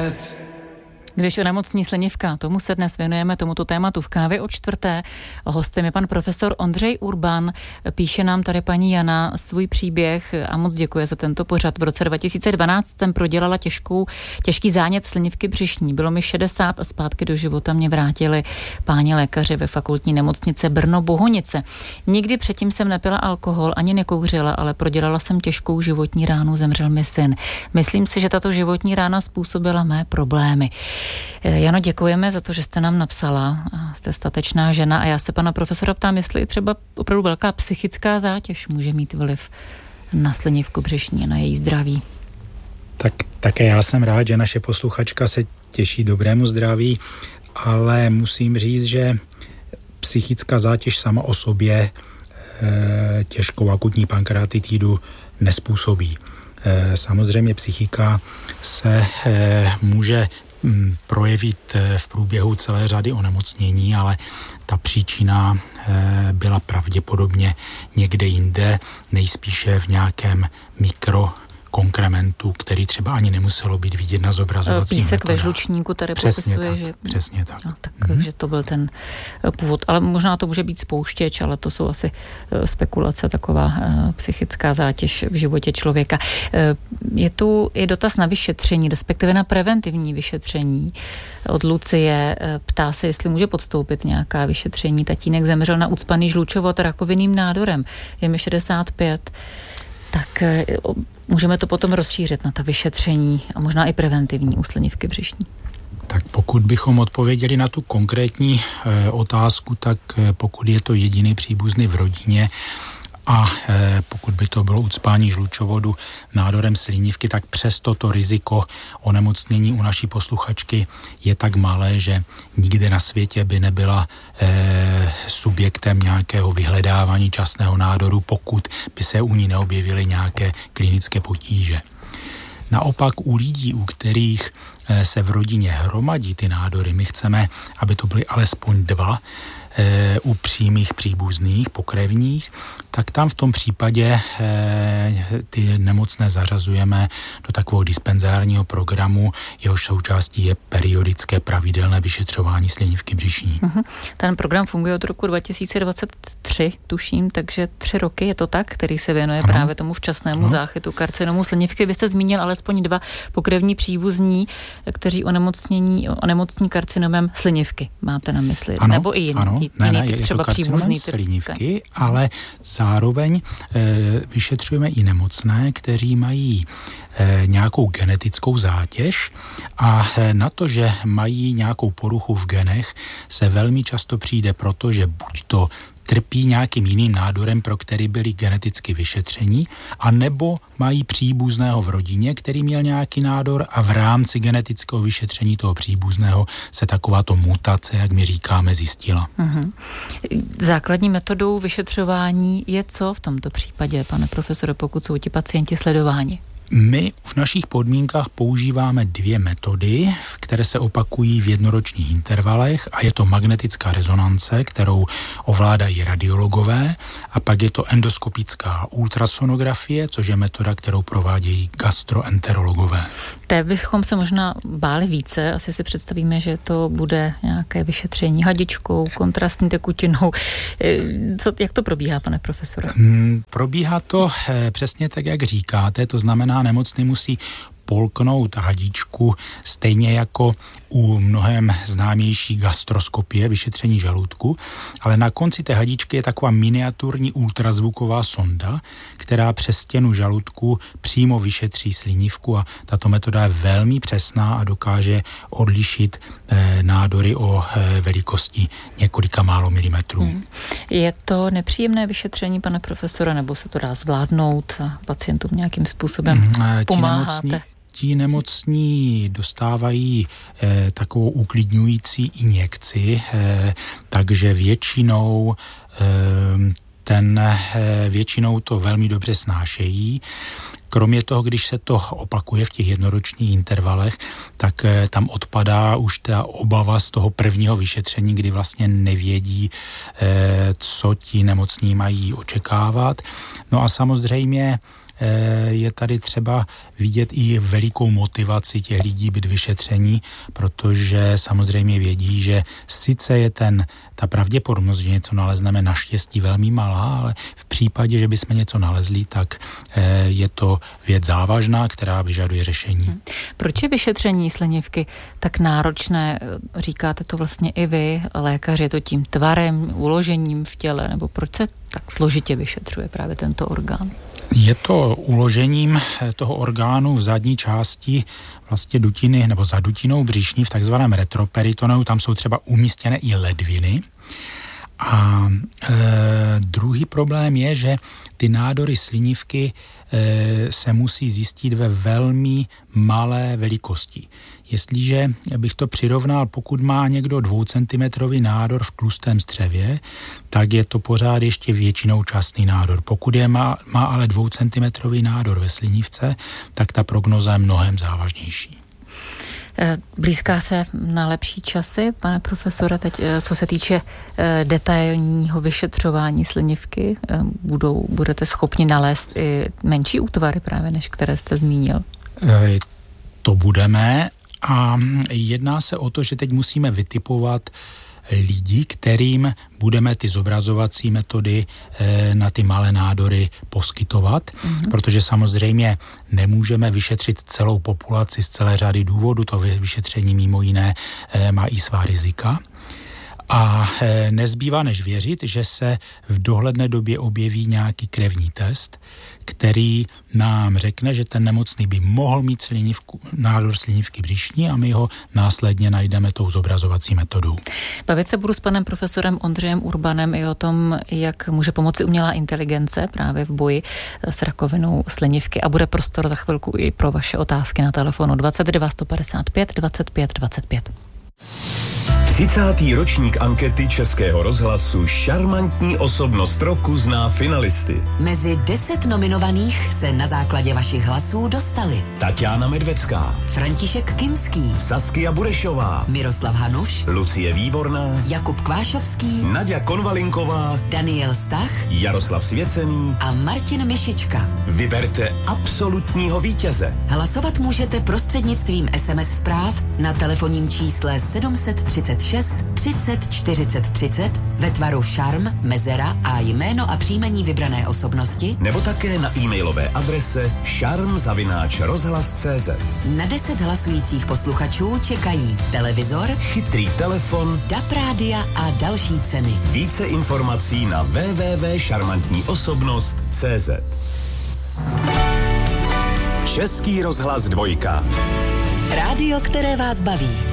Když onemocní slinivka, tomu se dnes věnujeme, tomuto tématu v Kávě o čtvrté. Hostem je pan profesor Ondřej Urban. Píše nám tady paní Jana svůj příběh a moc děkuje za tento pořad. V roce 2012 jsem prodělala těžký zánět slinivky břišní. Bylo mi 60 a zpátky do života mě vrátili páni lékaři ve fakultní nemocnice Brno-Bohunice. Nikdy předtím jsem nepila alkohol, ani nekouřila, ale prodělala jsem těžkou životní ránu, zemřel mi syn. Myslím si, že tato životní rána způsobila mé problémy. Jano, děkujeme za to, že jste nám napsala. Jste statečná žena a já se pana profesora ptám, jestli třeba opravdu velká psychická zátěž může mít vliv na slinivku břišní, na její zdraví. Tak také já jsem rád, že naše posluchačka se těší dobrému zdraví, ale musím říct, že psychická zátěž sama o sobě těžkou akutní pankreatitidu nespůsobí. Samozřejmě psychika se může projevit v průběhu celé řady onemocnění, ale ta příčina byla pravděpodobně někde jinde, nejspíše v nějakém mikrokonkrementu, který třeba ani nemuselo být vidět na zobrazovacím Písek metodách. ve žlučníku tady Přesně popisuje, tak, že... Přesně tak. No, takže to byl ten původ. Ale možná to může být spouštěč, ale to jsou asi spekulace, taková psychická zátěž v životě člověka. Je tu i dotaz na vyšetření, respektive na preventivní vyšetření. Od Lucie ptá se, jestli může podstoupit nějaká vyšetření. Tatínek zemřel na ucpaný žlučovod rakovinným nádorem. Je mi 65. Tak můžeme to potom rozšířit na ta vyšetření a možná i preventivní u slinivky břišní. Tak pokud bychom odpověděli na tu konkrétní otázku, tak pokud je to jediný příbuzný v rodině a pokud by to bylo ucpání žlučovodu nádorem slinivky, tak přesto to riziko onemocnění u naší posluchačky je tak malé, že nikde na světě by nebyla subjektem nějakého vyhledávání časného nádoru, pokud by se u ní neobjevily nějaké klinické potíže. Naopak u lidí, u kterých se v rodině hromadí ty nádory, my chceme, aby to byly alespoň 2 u přímých příbuzných, pokrevních, tak tam v tom případě ty nemocné zařazujeme do takového dispenzárního programu, jehož součástí je periodické pravidelné vyšetřování slinivky břišní. Ten program funguje od roku 2023, tuším, takže 3 roky je to tak, který se věnuje právě tomu včasnému záchytu karcinomu slinivky. Vy jste zmínil alespoň 2 pokrevní příbuzní, kteří onemocní karcinomem slinivky. Máte na mysli? Ano, nebo i jiný typ, třeba příbuzný typ slinivky, ale zároveň vyšetřujeme i nemocné, kteří mají nějakou genetickou zátěž a na to, že mají nějakou poruchu v genech, se velmi často přijde proto, že buď to trpí nějakým jiným nádorem, pro který byli geneticky vyšetření, a nebo mají příbuzného v rodině, který měl nějaký nádor a v rámci genetického vyšetření toho příbuzného se takováto mutace, jak my říkáme, zjistila. Základní metodou vyšetřování je co v tomto případě, pane profesore, pokud jsou ti pacienti sledováni? My v našich podmínkách používáme 2 metody, které se opakují v jednoročních intervalech, a je to magnetická rezonance, kterou ovládají radiologové, a pak je to endoskopická ultrasonografie, což je metoda, kterou provádějí gastroenterologové. Té bychom se možná báli více, asi si představíme, že to bude nějaké vyšetření hadičkou, kontrastní tekutinou. Jak to probíhá, pane profesore? Probíhá to přesně tak, jak říkáte, to znamená, nemocný musí polknout hadičku stejně jako u mnohem známější gastroskopie, vyšetření žaludku, ale na konci té hadičky je taková miniaturní ultrazvuková sonda, která přes stěnu žaludku přímo vyšetří slinivku, a tato metoda je velmi přesná a dokáže odlišit nádory o velikosti několika málo milimetrů. Je to nepříjemné vyšetření, pane profesore, nebo se to dá zvládnout a pacientům nějakým způsobem pomáháte? Ti nemocní dostávají takovou uklidňující injekci, takže většinou to velmi dobře snášejí. Kromě toho, když se to opakuje v těch jednoročních intervalech, tak tam odpadá už ta obava z toho prvního vyšetření, kdy vlastně nevědí, co ti nemocní mají očekávat. No a samozřejmě je tady třeba vidět i velikou motivaci těch lidí být vyšetření, protože samozřejmě vědí, že sice je ta pravděpodobnost, že něco nalezneme, naštěstí velmi malá, ale v případě, že bychom něco nalezli, tak je to věc závažná, která vyžaduje řešení. Proč je vyšetření slinivky tak náročné? Říkáte to vlastně i vy, lékaři, je to tím tvarem, uložením v těle, nebo proč se tak složitě vyšetřuje právě tento orgán? Je to uložením toho orgánu v zadní části vlastně dutiny nebo za dutinou břišní v takzvaném retroperitoneu, tam jsou třeba umístěné i ledviny. A druhý problém je, že ty nádory slinivky se musí zjistit ve velmi malé velikosti. Jestliže bych to přirovnal, pokud má někdo 2 cm nádor v tlustém střevě, tak je to pořád ještě většinou častný nádor. Pokud má ale 2 cm nádor ve slinivce, tak ta prognoza je mnohem závažnější. Blízká se na lepší časy, pane profesore, teď co se týče detailního vyšetřování slinivky, budete schopni nalézt i menší útvary právě, než které jste zmínil? To budeme a jedná se o to, že teď musíme vytipovat lidi, kterým budeme ty zobrazovací metody na ty malé nádory poskytovat, protože samozřejmě nemůžeme vyšetřit celou populaci z celé řady důvodů, to vyšetření mimo jiné má i svá rizika. A nezbývá než věřit, že se v dohledné době objeví nějaký krevní test, který nám řekne, že ten nemocný by mohl mít nádor slinivky břišní a my ho následně najdeme tou zobrazovací metodou. Bavit se budu s panem profesorem Ondřejem Urbanem i o tom, jak může pomoci umělá inteligence právě v boji s rakovinou slinivky a bude prostor za chvilku i pro vaše otázky na telefonu 22 155 25 25. 30. ročník ankety Českého rozhlasu Šarmantní osobnost roku zná finalisty. Mezi 10 nominovaných se na základě vašich hlasů dostali Tatiana Medvecká, František Kinský, Saskia Burešová, Miroslav Hanuš, Lucie Výborná, Jakub Kvášovský, Naďa Konvalinková, Daniel Stach, Jaroslav Svěcený a Martin Mišička. Vyberte absolutního vítěze. Hlasovat můžete prostřednictvím SMS zpráv na telefonním čísle 736 30 40 30 ve tvaru šarm, mezera a jméno a příjmení vybrané osobnosti, nebo také na e-mailové adrese šarm@rozhlas.cz. Na 10 hlasujících posluchačů čekají televizor, chytrý telefon, DAB rádia a další ceny. Více informací na www.šarmantníosobnost.cz. Český rozhlas 2. Rádio, které vás baví.